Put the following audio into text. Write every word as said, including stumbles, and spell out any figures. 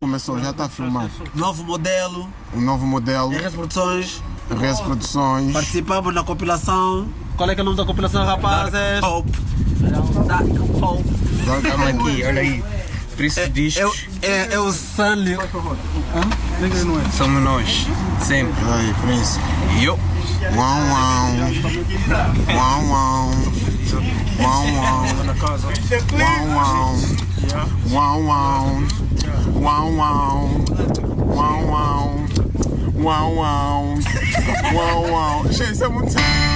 começou, já está a filmar. Novo modelo. O novo modelo. R S Produções. R S Produções. Participamos na compilação. Qual é que é o nome da compilação, rapazes? Pop. Dark Pop. Olha aqui, olha aí. Preço de discos. É, é, é o Sunny. Somos nós. Sempre. Aí, príncipe. E eu? Uau, uau. Uau, uau. Uau, uau. Uau, uau. Uau, uau. Uau, uau. Uau, uau. Uau, uau. Uau, uau. Gente, isso é muito...